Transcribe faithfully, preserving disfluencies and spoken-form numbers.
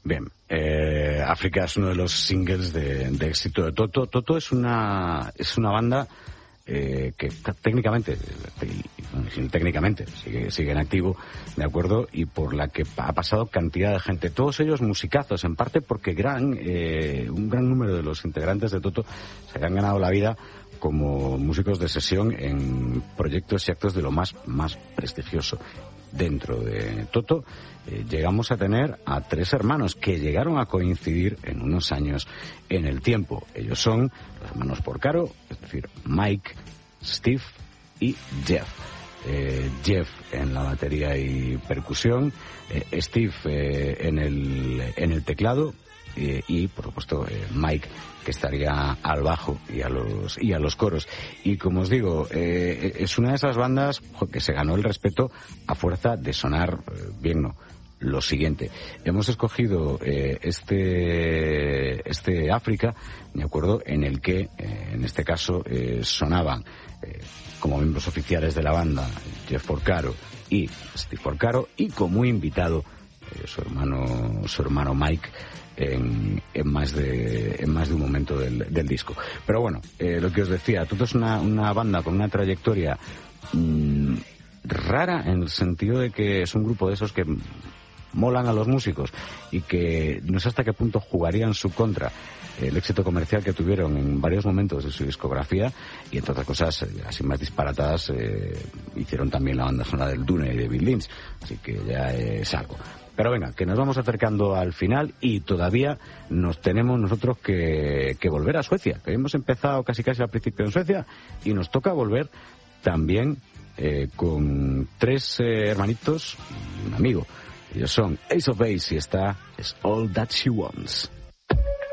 Bien, eh, África es uno de los singles de, de éxito de Toto. Toto es una es una banda eh, que técnicamente, y, técnicamente sigue, sigue en activo, de acuerdo, y por la que ha pasado cantidad de gente. Todos ellos musicazos, en parte porque gran eh, un gran número de los integrantes de Toto se han ganado la vida como músicos de sesión en proyectos y actos de lo más más prestigioso. Dentro de Toto eh, llegamos a tener a tres hermanos que llegaron a coincidir en unos años en el tiempo. Ellos son los hermanos Porcaro, es decir, Mike, Steve y Jeff. Eh, Jeff en la batería y percusión, eh, Steve eh, en el en el teclado eh, y por supuesto eh, Mike, que estaría al bajo y a los y a los coros. Y como os digo, eh, es una de esas bandas que se ganó el respeto a fuerza de sonar eh, bien, ¿no? Lo siguiente, hemos escogido eh, este este África, de acuerdo, en el que eh, en este caso eh, sonaban eh, como miembros oficiales de la banda Jeff Porcaro y Steve Porcaro, y como invitado eh, su hermano su hermano Mike en, en más de en más de un momento del, del disco. Pero bueno, eh, lo que os decía, Toto es una, una banda con una trayectoria mmm, rara, en el sentido de que es un grupo de esos que molan a los músicos y que no sé hasta qué punto jugarían su contra el éxito comercial que tuvieron en varios momentos de su discografía, y entre otras cosas, así más disparatadas, eh, hicieron también la banda sonora del Dune y de Bill Lynch, así que ya es algo. Pero venga, que nos vamos acercando al final y todavía nos tenemos nosotros que, que volver a Suecia, que hemos empezado casi casi al principio en Suecia y nos toca volver también eh, con tres eh, hermanitos y un amigo. Ellos son Ace of Base y esta es All That She Wants.